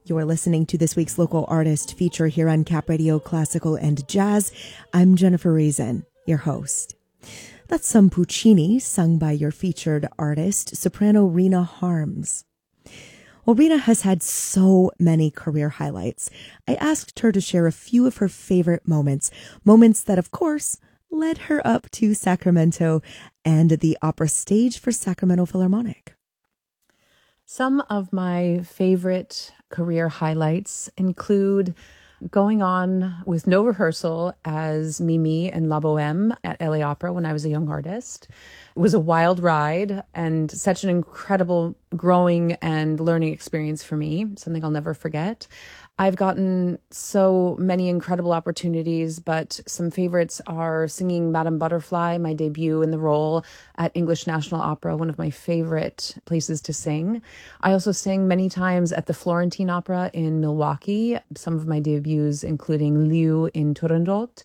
You're listening to this week's local artist feature here on Cap Radio Classical and Jazz. I'm Jennifer Reason, your host. That's some Puccini sung by your featured artist, soprano Rena Harms. Well, Rena has had so many career highlights. I asked her to share a few of her favorite moments that, of course, led her up to Sacramento and the opera stage for Sacramento Philharmonic. Some of my favorite career highlights include going on with no rehearsal as Mimi and La Boheme at LA Opera when I was a young artist. It was a wild ride and such an incredible growing and learning experience for me, something I'll never forget. I've gotten so many incredible opportunities, but some favorites are singing Madame Butterfly, my debut in the role at English National Opera, one of my favorite places to sing. I also sang many times at the Florentine Opera in Milwaukee, some of my debuts including Liu in Turandot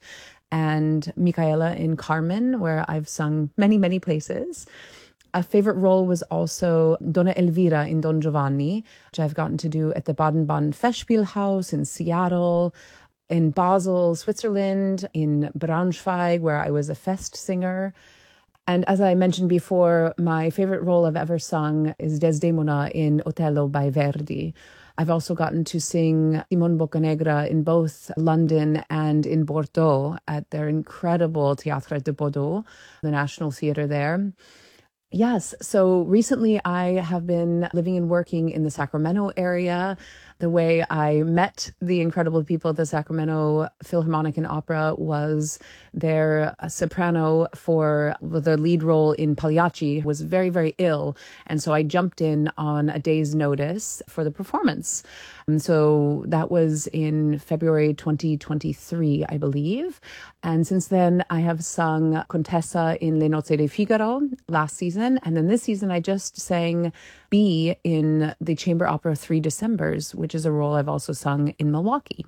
and Micaela in Carmen, where I've sung many, many places. A favorite role was also Donna Elvira in Don Giovanni, which I've gotten to do at the Baden-Baden Festspielhaus in Seattle, in Basel, Switzerland, in Braunschweig, where I was a fest singer. And as I mentioned before, my favorite role I've ever sung is Desdemona in Otello by Verdi. I've also gotten to sing Simon Boccanegra in both London and in Bordeaux at their incredible Théâtre de Bordeaux, the National Theatre there. Yes. So recently I have been living and working in the Sacramento area. The way I met the incredible people at the Sacramento Philharmonic and Opera was their soprano for the lead role in Pagliacci was very, very ill. And so I jumped in on a day's notice for the performance. And so that was in February 2023, I believe. And since then, I have sung Contessa in Le Nozze di Figaro last season. And then this season, I just sang B in the Chamber Opera 3 Decembers, which is a role I've also sung in Milwaukee.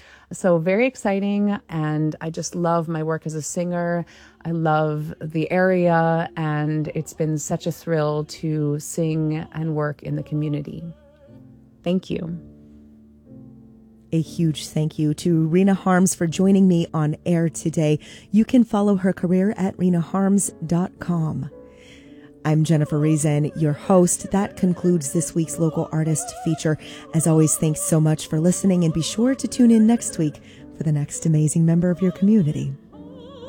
So very exciting. And I just love my work as a singer. I love the area. And it's been such a thrill to sing and work in the community. Thank you. A huge thank you to Rena Harms for joining me on air today. You can follow her career at renaharms.com. I'm Jennifer Reason, your host. That concludes this week's local artist feature. As always, thanks so much for listening, and be sure to tune in next week for the next amazing member of your community.